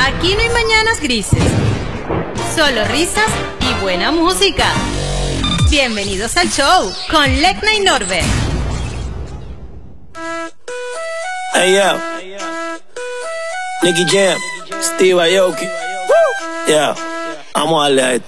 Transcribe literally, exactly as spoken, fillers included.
Aquí no hay mañanas grises, solo risas y buena música. Bienvenidos al show con Lecna y Norbert. Hey yo, Nicky Jam, Steve Aoki. Yeah, vamos a darle a esto.